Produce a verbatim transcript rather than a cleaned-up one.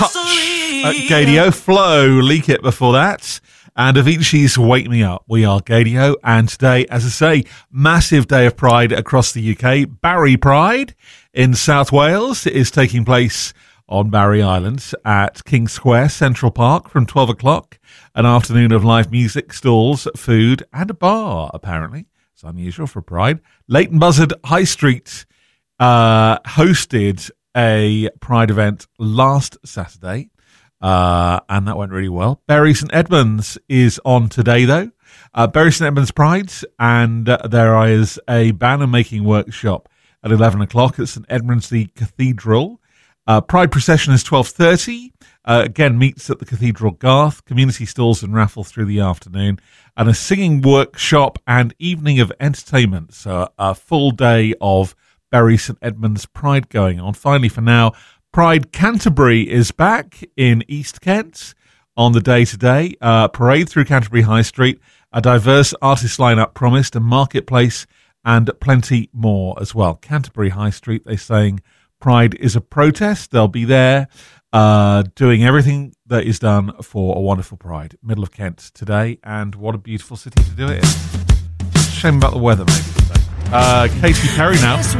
Touch at Gadio, Flow, Leak It before that, and Avicii's Wake Me Up. We are Gadio, and today, as I say, massive day of Pride across the U K. Barry Pride in South Wales is taking place on Barry Island at King Square, Central Park, from twelve o'clock. An afternoon of live music, stalls, food, and a bar, apparently. It's unusual for Pride. Leighton Buzzard High Street uh, hosted a Pride event last Saturday, uh, and that went really well. Bury St Edmunds is on today, though. Uh, Bury St Edmunds Pride, and uh, there is a banner making workshop at eleven o'clock at St Edmunds the Cathedral. Uh, Pride procession is twelve thirty. Uh, again, meets at the Cathedral Garth. Community stalls and raffle through the afternoon, and a singing workshop and evening of entertainment. So a full day of Bury St Edmunds Pride going on. Finally, for now, Pride Canterbury is back in East Kent on the day today. Uh, parade through Canterbury High Street, a diverse artist lineup promised, a marketplace, and plenty more as well. Canterbury High Street, they're saying Pride is a protest. They'll be there uh, doing everything that is done for a wonderful Pride. Middle of Kent today, and what a beautiful city to do it in. Shame about the weather, maybe today. Uh, Katy Perry now.